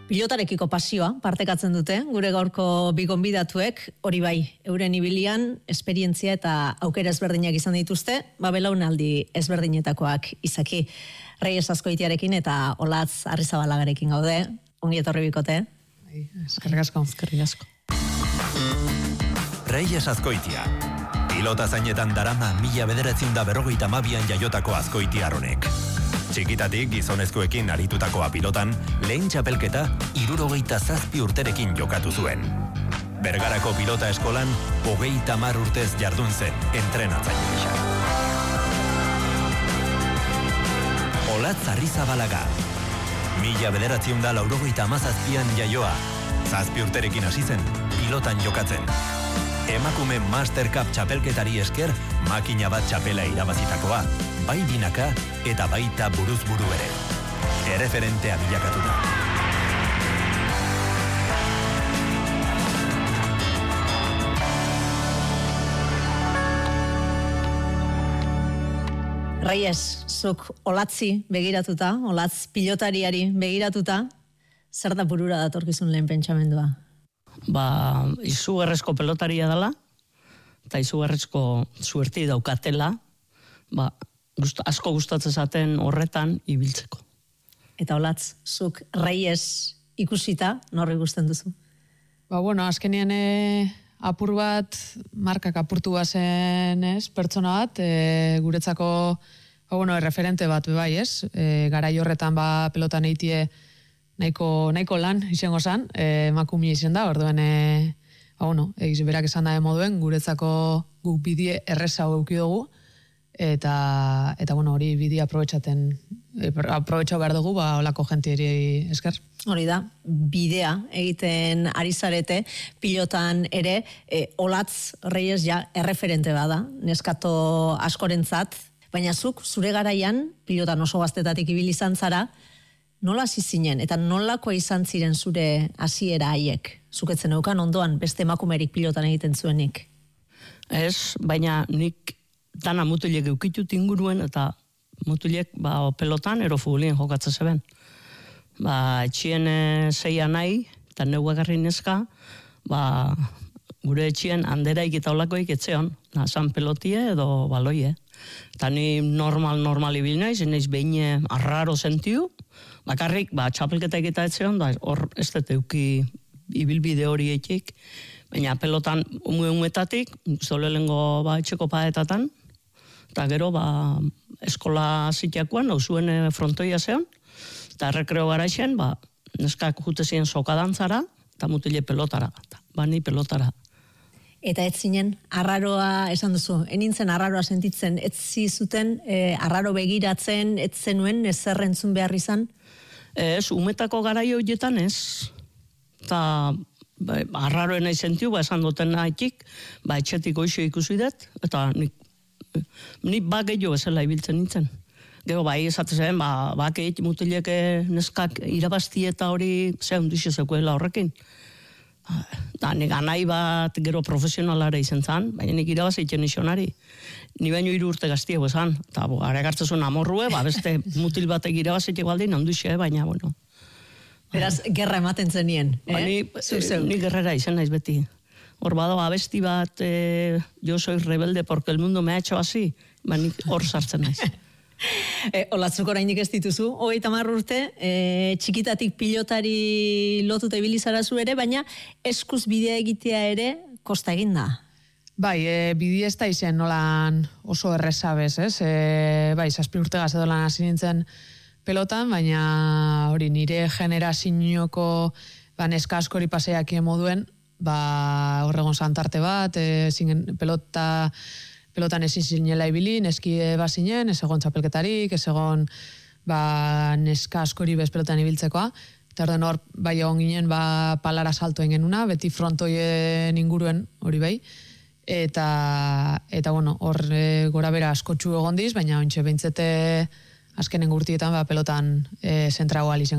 Pilotarekiko pasioa partekatzen dute, gure gaurko bi gonbidatuek, hori bai, euren ibilian, esperientzia eta aukera ezberdinak izan dituzte, belaunaldi ezberdinetakoak izaki. Reyes Azkoitiarekin eta Olatz Arrizabalagarekin gaude, ongi etorri bikote. Eskerrik asko. Reyes Azkoitia, pilota zainetan darama 1952an jaiotako azkoitiar honek. Txikitatik gizonezkoekin aritutakoa pilotan, lehen txapelketa 67 urterekin jokatu zuen. Bergarako pilota eskolan 30 urtez jardun zen entrenatzaile gisa. Olatz Arrizabalaga, 1997an jaioa, 7 urterekin hasi zen pilotan jokatzen. Emakume Master Cup txapelketari esker makina bat txapela irabazitakoa, bai binaka eta baita buruz buru ere. Erreferentea bilakatuta. Reyes, zuk Olatzi begiratuta, Olatz pilotariari begiratuta, zer da burura datorkizun lehen pentsamendua? Izugarrezko pelotaria dela, eta izugarrezko suerti daukatela, asko gustatzen zaten horretan ibiltzeko. Eta Olatz, zuk Reyes ikusita, norri gusten duzu? Azkenean apur bat, markak apurtu bazen pertsona bat, guretzako referente bat bai ez, garai horretan pelotan eitie nahiko lan izango zan, emakumia izan da, orduen, berak esan da moduen, guretzako guk bidie erreza eduki dugu, eta hori bidie aprobetxau behar dugu, olako jentieri esker. Hori da, bidea egiten ari zarete, pilotan ere, Olatz Reyes ja erreferente bada, neskato askorentzat, baina zuk, zure garaian, pilotan oso gaztetatik ibili izan zara, nola hasi zinen, eta nolakoa izan ziren zure hasiera haiek? Zuketzen eukan ondoan, beste emakumerik pilotan egiten zuenik? Ez, baina nik dana mutilek eukitut inguruen, eta mutilek pelotan ero futbolien jokatzen zeben. Etxien zeia nahi, eta neuagarri neska, gure etxien handeraik eta olakoik etzeon, zan pelotie edo baloie. Eta ni normal ibil naiz, naiz behin arraro sentiu, bakarrik, txapelketak eta etzeon, hor ez dut euki ibilbide hori etik, baina pelotan umuetatik, zolelengo etxeko paetatan, eta gero eskola zitiakoan, zuen frontoia zeon, eta errekreo garaixen, neskak jutezien sokadantzara, eta mutile pelotara, ni pelotara. Eta ez zinen, arraroa, esan duzu, enintzen arraroa sentitzen, ez zizuten, arraro begiratzen, ez zenuen, ez zerrentzun behar izan? Ez, umetako garaio horietan ez, eta arraroen nahi sentiu, esan duten nahitik, etxetik oixo ikusi dut, eta nik gehiago bezala ibiltzen nintzen. Gero esatzen zen, gehiago mutileke neskak irabazti eta hori zehun duxe zekuela horrekin. Nik anai bat gero profesionalara izan zan, baina nik irabazitzen nixonari. Ni baino 3 urte gaztiago esan, eta aregartzen amorrue, beste mutil batek irabazitzen baldin, handuxe, baina, Beraz, gerra ematen zenien, Ni gerrera izan naiz beti. Hor bado, abesti bat, yo soy rebelde porque el mundo me ha hecho así, nik hor sartzen naiz. Olatzuk oraindik ez dituzu, 30 urte, txikitatik pilotari lotuta ibili zara zu ere, baina eskuz bidea egitea ere kosta egin da. Bidea ez da izen nolan oso errezabez, ez? 7 urte gazedolan hasi nintzen pelotan, baina hori nire generazioako neska askori paseak moduen, horregon santarte bat, pelotan ezin zinela ibili, neski bazinen, ez egon txapelketarik, ez egon neska askori bez pelotan ibiltzekoa, eta orden hor egon ginen palara saltoen genuna, beti frontoien inguruen hori bai, eta hor gora bera askotxu egondiz, baina ontxe behintzete azkenen gurtietan pelotan zentrago alizen